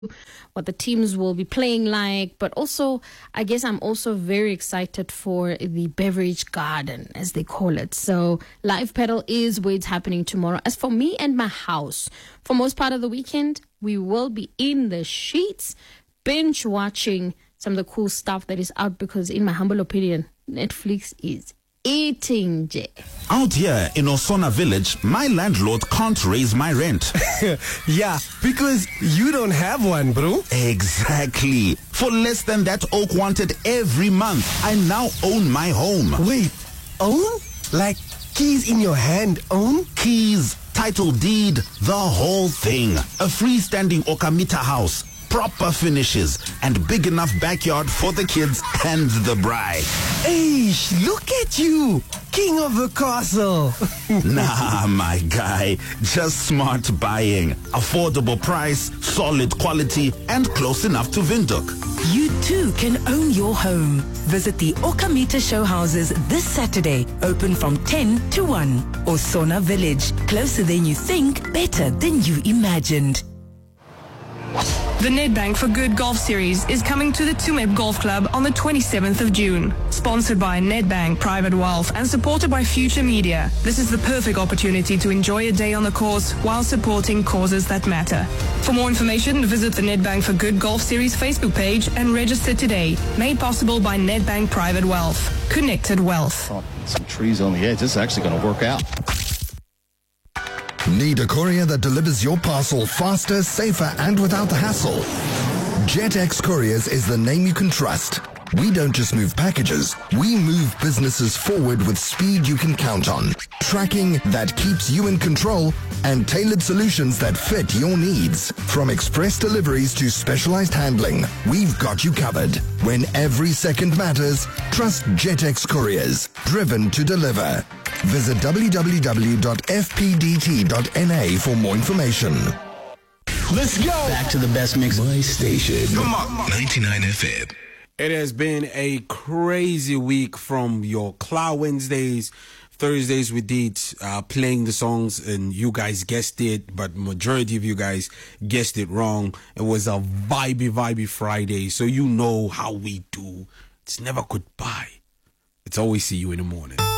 what the teams will be playing like, but also, I guess I'm also very excited for the beverage garden, as they call it. So Live Pedal is where it's happening tomorrow. As for me and my house, for most part of the weekend, we will be in the sheets, binge watching some of the cool stuff that is out, because in my humble opinion, Netflix is eating, Jay. Out here in Osona Village, my landlord can't raise my rent. Yeah, because you don't have one, bro. Exactly. For less than that Oak wanted every month, I now own my home. Wait, own? Like keys in your hand, own? Keys, title deed, the whole thing. A freestanding Okamita house, proper finishes, and big enough backyard for the kids and the bride. Hey, look at you, king of the castle. Nah, my guy, just smart buying. Affordable price, solid quality, and close enough to Windhoek. You too can own your home. Visit the Okamita show houses this Saturday, open from 10 to 1. Osona Village, closer than you think, better than you imagined. The Nedbank for Good Golf Series is coming to the Tsumeb Golf Club on the 27th of June. Sponsored by Nedbank Private Wealth and supported by Future Media. This is the perfect opportunity to enjoy a day on the course while supporting causes that matter. For more information, visit the Nedbank for Good Golf Series Facebook page and register today. Made possible by Nedbank Private Wealth. Connected Wealth. Oh, some trees on the edge. This is actually going to work out. Need a courier that delivers your parcel faster, safer, and without the hassle? JetX Couriers is the name you can trust. We don't just move packages, we move businesses forward with speed you can count on. Tracking that keeps you in control and tailored solutions that fit your needs. From express deliveries to specialized handling, we've got you covered. When every second matters, trust JetX Couriers, driven to deliver. Visit www.fpdt.na for more information. Let's go! Back to the best mix. My station. Come on. 99 FM. It has been a crazy week from your Cloud Wednesdays. Thursdays we did playing the songs and you guys guessed it, but majority of you guys guessed it wrong. It was a vibey Friday, so you know how we do. It's never goodbye. It's always see you in the morning.